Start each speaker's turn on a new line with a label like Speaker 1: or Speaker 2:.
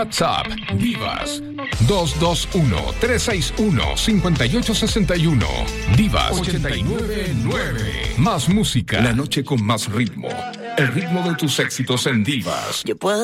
Speaker 1: WhatsApp Divas 221-361-5861. Divas 899. Más música. La noche con más ritmo. El ritmo de tus éxitos en Divas.
Speaker 2: Yo puedo